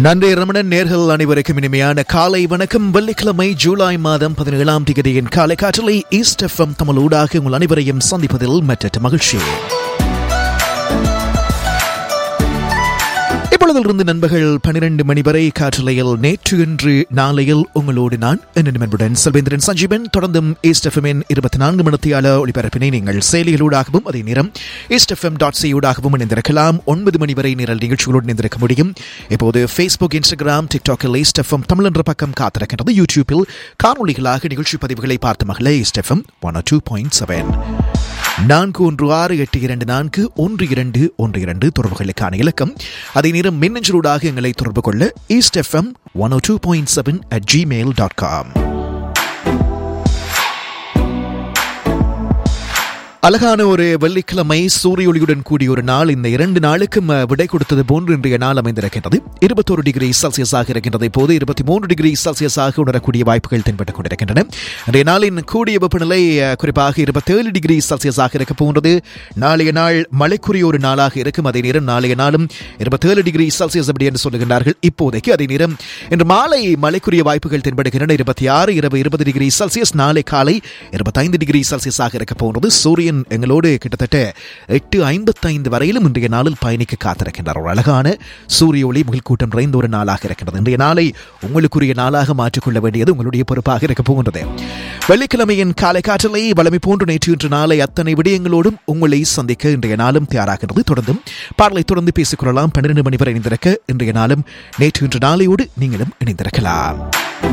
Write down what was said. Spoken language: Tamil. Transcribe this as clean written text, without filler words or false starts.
நன்றி ரமணன். நேர்கள் அனைவருக்கும் இனிமையான காலை வணக்கம். வெள்ளிக்கிழமை ஜூலை மாதம் 17ஆம் தேதியின் காலை காற்றலை ஈஸ்ட் எஃப்எம் தமிழ் ஊடாக உங்கள் அனைவரையும் சந்திப்பதில் மற்ற மகிழ்ச்சி. இப்பொழுதிலிருந்து நண்பர்கள் 12 மணி வரை காற்றலையில் நேற்று இன்று நாளையில் உங்களோடு நான் என்னுடன் செல்வேந்திரன் சஞ்சீவன். தொடர்ந்தும் ஈஸ்ட் எஃப்எம்மின் 24 மணித்தியால ஒளிபரப்பினை நீங்கள் செயலிகளூடாகவும் அதே நேரம் eastfm.ca ஊடாகவும் இணைந்திருக்கலாம். 9 மணி வரை நேரல் நிகழ்ச்சிகளோடு இணைந்திருக்க முடியும். இப்போது Facebook, Instagram, டிக்டாக்கில் east FM Tamil என்ற பக்கம் காத்திருக்கின்றது. யூடியூப்பில் காணொலிகளாக நிகழ்ச்சி பதிவுகளை பார்த்த மகளே ஈஸ்ட் எஃப்எம் 102.7 4128241212 தொடர்புகளுக்கான இலக்கம். அதே நேரம் மின்னஞ்சலூடாக எங்களை தொடர்பு கொள்ள eastfm102.7@gmail.com. அழகான ஒரு வெள்ளிக்கிழமை சூரிய ஒளியுடன் கூடிய ஒரு நாள். இந்த 2 நாளுக்கும் விடை கொடுத்தது போன்று இன்றைய நாள் அமைந்திருக்கின்றது. 21 டிகிரி செல்சியஸாக இருக்கின்றது. இப்போது 23 டிகிரி செல்சியஸாக உணரக்கூடிய வாய்ப்புகள் தென்பட்டுக் கொண்டிருக்கின்றன. இன்றைய நாளின் கூடிய வெப்பநிலை குறிப்பாக 27 டிகிரி செல்சியஸாக இருக்க போன்றது. நாளைய நாள் மழைக்குரிய ஒரு நாளாக இருக்கும். அதே நேரம் நாளைய நாளும் 27 டிகிரி செல்சியஸ் அப்படி என்று சொல்லுகின்றார்கள் இப்போதைக்கு. அதே நேரம் இன்று மாலை மழைக்குரிய வாய்ப்புகள் தென்படுகின்றன. 26 இரவு 20 டிகிரி செல்சியஸ். நாளை காலை 25 டிகிரி செல்சியஸாக இருக்க போன்றது. சூரியன் எங்களோடு கிட்டத்தட்ட 8:55 வரையிலும் இன்றைய நாளில் பயணிக்க காத்திருக்கின்றார். ஒரு அழகான சூரிய ஒளி முகில் கூட்டம் நிறைந்த ஒரு நாளாக இருக்கின்றது. இன்றைய நாளை உங்களுக்குரிய நாளாக மாற்றிக்கொள்ள வேண்டியது உங்களுடைய பொறுப்பாக இருக்க போகின்றது. வெள்ளிக்கிழமையின் காலை காற்றலை வளமை போன்று நேற்று இன்று நாளை அத்தனை விடயங்களோடும் உங்களை சந்திக்க இன்றைய நாளும் தயாராகின்றது. தொடர்ந்தும் பாடலை தொடர்ந்து பேசிக்கொள்ளலாம். 12 மணி வரை இணைந்திருக்க இன்றைய நாளும் நேற்று இன்று நாளையோடு நீங்களும் இணைந்திருக்கலாம்.